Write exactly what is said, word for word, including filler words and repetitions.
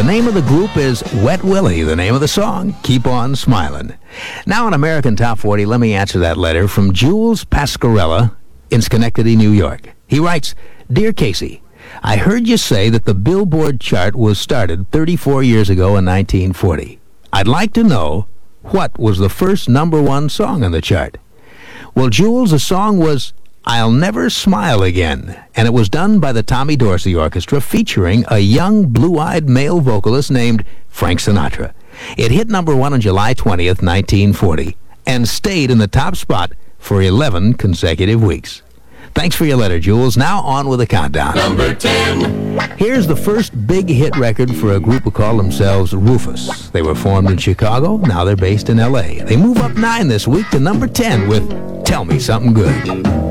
The name of the group is Wet Willie. The name of the song, Keep On Smiling. Now on American Top forty, let me answer that letter from Jules Pascarella in Schenectady, New York. He writes, Dear Casey, I heard you say that the Billboard chart was started thirty-four years ago in nineteen forty. I'd like to know what was the first number one song on the chart. Well, Jules, the song was I'll Never Smile Again, and it was done by the Tommy Dorsey Orchestra featuring a young blue-eyed male vocalist named Frank Sinatra. It hit number one on July twentieth, nineteen forty, and stayed in the top spot for eleven consecutive weeks. Thanks for your letter, Jules. Now on with the countdown. Number ten. Here's the first big hit record for a group who call themselves Rufus. They were formed in Chicago. Now they're based in L A. They move up nine this week to number ten with Tell Me Something Good.